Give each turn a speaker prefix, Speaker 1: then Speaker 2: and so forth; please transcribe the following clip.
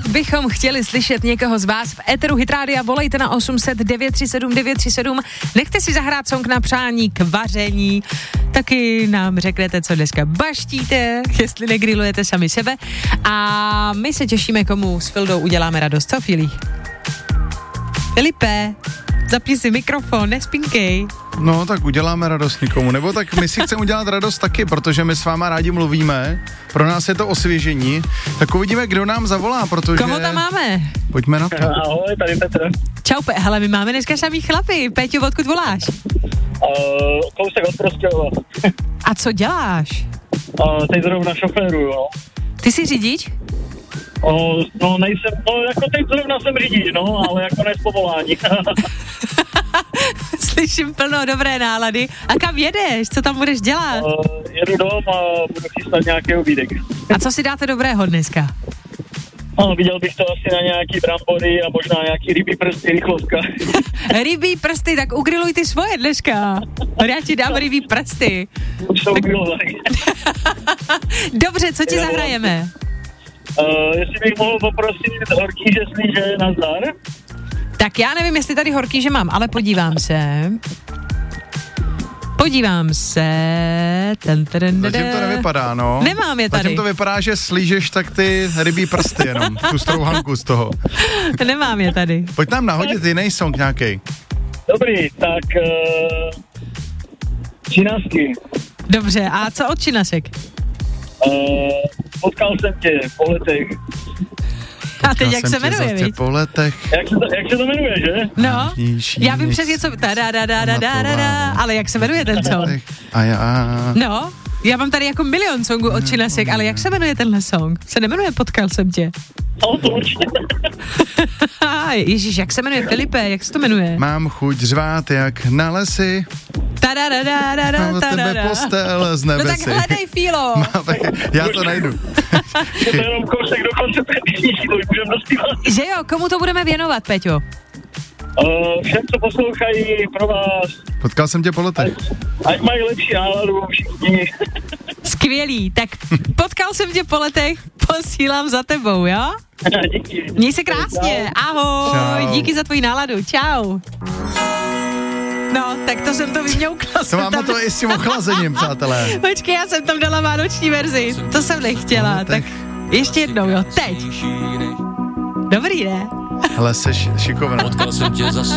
Speaker 1: bychom chtěli slyšet někoho z vás v éteru Hit Rádia. Volejte na 800 937 937. Nechte si zahrát song na přání k vaření. Taky nám řeknete, co dneska baštíte, jestli negrilujete sami sebe. A my se těšíme, komu s Fildou uděláme radost. Co, Fili? Filipe, zapni si mikrofon, nespinkej.
Speaker 2: No, tak uděláme radost někomu, nebo tak my si chceme udělat radost taky, protože my s váma rádi mluvíme, pro nás je to osvěžení, tak uvidíme, kdo nám zavolá, protože...
Speaker 1: Koho tam máme?
Speaker 2: Pojďme na to.
Speaker 3: Ahoj, tady Petr.
Speaker 1: Čau, hele, my máme dneska samý chlapy. Péťo, odkud voláš?
Speaker 3: Kousek od Prostějova.
Speaker 1: A co děláš?
Speaker 3: Teď zrovna šoféru, jo.
Speaker 1: Ty jsi řidič?
Speaker 3: No nejsem, jako teď zrovna jsem řidič, no, ale jako ne z povolání.
Speaker 1: Slyším plno dobré nálady. A kam jedeš? Co tam budeš dělat?
Speaker 3: Jedu dom a budu chystat nějaký obídek.
Speaker 1: A co si dáte dobrého dneska?
Speaker 3: Viděl bych to asi na nějaký brambory a možná nějaký rybí prsty, rychlovka.
Speaker 1: Rybí prsty, tak ugriluj ty svoje dneška. Já ti dám rybí prsty.
Speaker 3: Už jsou ugrilovaný.
Speaker 1: Dobře, co ti zahrajeme?
Speaker 3: Jestli bych mohl poprosit horkýže, slíže, nazdar.
Speaker 1: Tak já nevím, jestli tady horkýže mám, ale podívám se.
Speaker 2: Zatím to nevypadá, no.
Speaker 1: Nemám je tady.
Speaker 2: Zatím to vypadá, že slížeš tak ty rybí prsty jenom, tu strouhanku z toho.
Speaker 1: Nemám je tady.
Speaker 2: Pojď nám nahodit jiný song nějaký.
Speaker 3: Dobrý, tak Činasky.
Speaker 1: Dobře, a co od Činasek?
Speaker 3: Potkal jsem tě po letech.
Speaker 1: A teď jak se jmenuje, viď?
Speaker 2: Po letech.
Speaker 3: Jak se to jmenuje, že?
Speaker 1: No, já vím přesně co... Ale jak se jmenuje ten song?
Speaker 2: A já...
Speaker 1: No, já mám tady jako milion songů od Činasek, ale jak se jmenuje tenhle song? Se nemenuje Potkal jsem tě.
Speaker 3: No, to určitě.
Speaker 1: Ježíš, jak se jmenuje Filipe, jak se to jmenuje?
Speaker 2: Mám chuť řvát jak na lesy. Mám tebe postel z nebesy.
Speaker 1: No tak hledej, Fílo.
Speaker 2: Já to najdu.
Speaker 3: Je to jenom kousek do konce té písničky, to už budeme dospívat.
Speaker 1: Že jo, komu to budeme věnovat, Peťo?
Speaker 3: Všem, co poslouchají, pro vás.
Speaker 2: Potkal jsem tě po letech.
Speaker 3: Ať mají lepší náladu všichni.
Speaker 1: Skvělý, tak potkal jsem tě po letech, posílám za tebou, jo?
Speaker 3: Díky.
Speaker 1: Měj se krásně, ahoj,
Speaker 2: Čau.
Speaker 1: díky za tvoji náladu, čau. No, tak to jsem to vyměukla.
Speaker 2: To mám to i s tím ochlazením, přátelé.
Speaker 1: Počkej, já jsem tam dala vánoční verzi, to jsem nechtěla, tak ještě jednou, jo, teď. Dobrý, ne?
Speaker 2: Hele, seš šikovná.
Speaker 4: Potkal jsem tě zase